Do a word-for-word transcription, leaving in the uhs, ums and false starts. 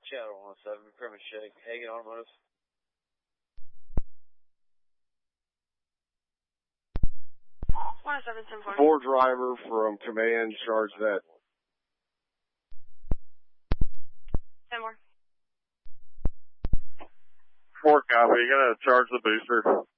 Channel one oh seven, Permit Shake, Hagen Automotive. one oh seven, ten four. Four driver from command, charge that. ten more. Four copy, you gotta charge the booster.